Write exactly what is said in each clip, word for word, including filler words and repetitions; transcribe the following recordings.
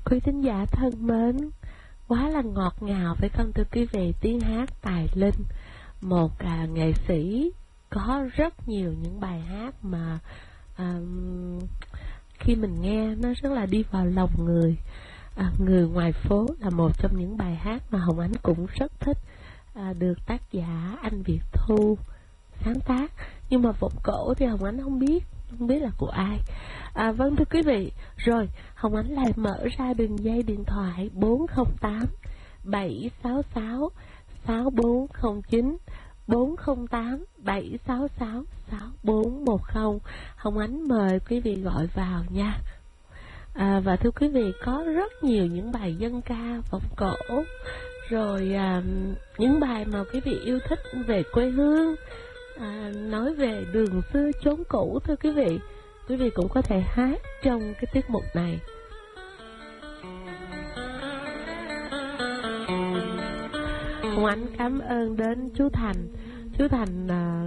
Quý thính giả thân mến, quá là ngọt ngào phải không thưa quý vị? Tiếng hát tài linh, một à, nghệ sĩ có rất nhiều những bài hát mà à, khi mình nghe nó rất là đi vào lòng người. à, Người ngoài phố là một trong những bài hát mà Hồng Ánh cũng rất thích, à, được tác giả anh Việt Thu sáng tác, nhưng mà vọng cổ thì Hồng Ánh không biết không biết là của ai. À, vâng thưa quý vị, rồi Hồng Ánh lại mở ra đường dây điện thoại bốn không tám bảy sáu sáu sáu bốn không chín, bốn không tám bảy sáu sáu sáu bốn một không. Hồng Ánh mời quý vị gọi vào nha. À, và thưa quý vị, có rất nhiều những bài dân ca vọng cổ, rồi à, những bài mà quý vị yêu thích về quê hương, à, nói về đường xưa chốn cũ. Thưa quý vị, quý vị cũng có thể hát trong cái tiết mục này. Hồng Ánh cảm ơn đến chú Thành. Chú Thành à,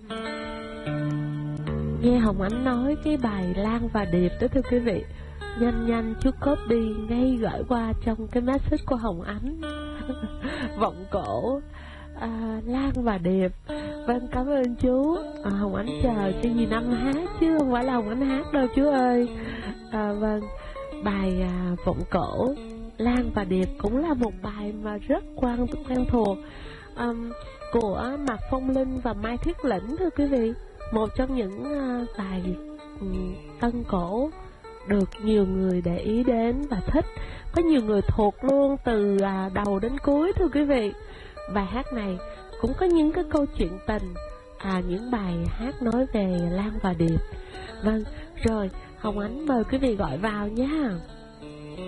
nghe Hồng Ánh nói cái bài Lan và Điệp đó thưa quý vị, nhanh nhanh chú copy ngay gửi qua trong cái message của Hồng Ánh. Vọng cổ à, Lan và Điệp. Vâng, cảm ơn chú. à, Hồng Ánh chờ cho dì Năm hát chứ không phải là Hồng Ánh hát đâu chú ơi. à, Vâng, bài à, vọng cổ Lan và Điệp cũng là một bài mà rất quen quen thuộc, um, của Mạc Phong Linh và Mai Thuyết Lĩnh thưa quý vị. Một trong những uh, bài um, tân cổ được nhiều người để ý đến và thích, có nhiều người thuộc luôn từ uh, đầu đến cuối thưa quý vị. Bài hát này cũng có những cái câu chuyện tình, à, những bài hát nói về Lan và Điệp. Vâng, rồi Hồng Ánh mời quý vị gọi vào nha.